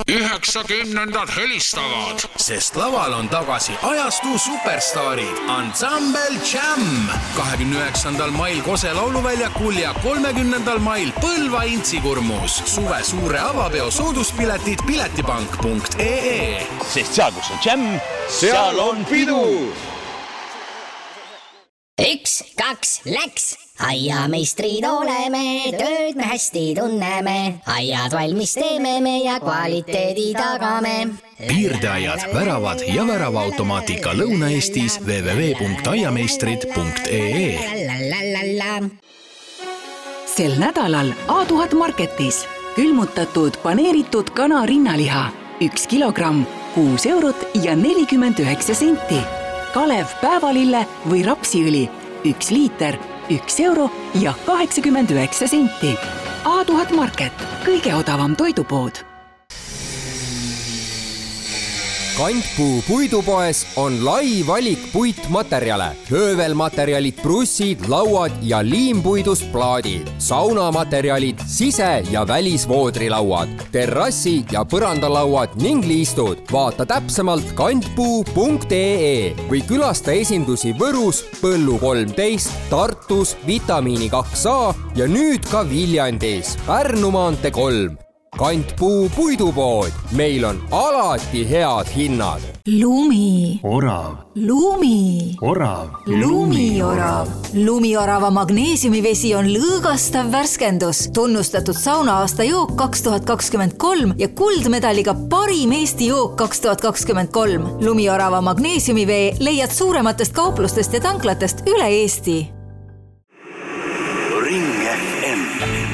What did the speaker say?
90-ndad helistavad, sest laval on tagasi ajastu superstaarid Ansambel Jam 29. mail Kose lauluväljakul ja 30. mail Põlva Intsikurmus. Suve suure avapeo sooduspiletid piletipank.ee. Sest seal, kus on Jam, seal on pidu. 1, 2, läks! Aiameistrid oleme, tööd me hästi tunneme. Aiad valmis teeme me ja kvaliteedi tagame. Piirdeaiad, väravad ja väravaautomaatika Lõuna-Eestis www.aiameistrid.ee. Sel nädalal A1000 Marketis külmutatud paneeritud kana rinnaliha 1 kilogramm 6 eurot ja 49 senti. Kalev päevalille või rapsiõli 1 liiter 1 euro ja 89 senti. A1000 Market, kõige odavam toidupood. Kantpuu puidupoes on lai valik puitmaterjale, höövelmaterjalid, brussid, lauad ja liimpuidust plaadid, saunamaterjalid, sise- ja välisvoodrilauad, terrassi- ja põrandalauad ning liistud. Vaata täpsemalt kantpuu.ee või külasta esindusi Võrus, Põllu 13, Tartus, Vitamiini 2A ja nüüd ka Viljandis, Pärnu maantee 3. Kantpuu puidupood. Meil on alati head hinnad. Lumi. Orav. Lumi. Orav. Lumiorav. Lumiorava magneesiumivesi on lõõgastav värskendus, tunnustatud sauna-aasta jook 2023 ja kuldmedaliga parim Eesti jook 2023. Lumiorava magneesiumivee leiad suurematest kauplustest ja tanklatest üle Eesti.